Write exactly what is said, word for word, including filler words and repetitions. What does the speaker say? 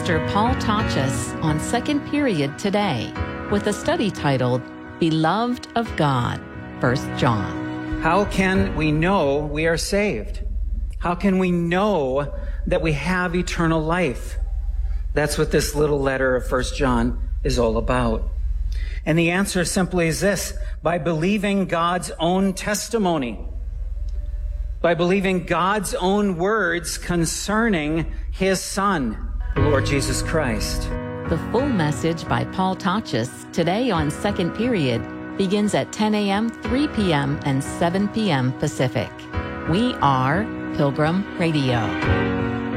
Pastor Paul Tachus on Second Period today with a study titled, Beloved of God, First John. How can we know we are saved? How can we know that we have eternal life? That's what this little letter of First John is all about. And the answer simply is this: by believing God's own testimony, by believing God's own words concerning his Son, the Lord Jesus Christ. The full message by Paul Tachus today on Second Period begins at ten a.m., three p.m., and seven p.m. Pacific. We are Pilgrim Radio.